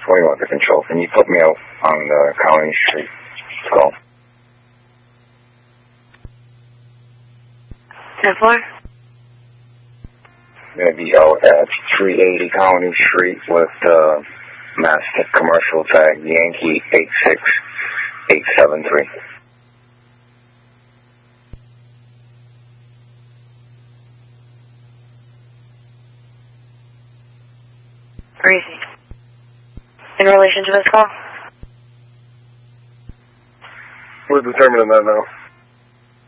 41 to control. Can you put me out on the Colony Street call? 10-4. I'm going to be out at 380 Colony Street with Mastiff commercial tag Yankee 86873. Crazy. In relation to this call? We're determining that now.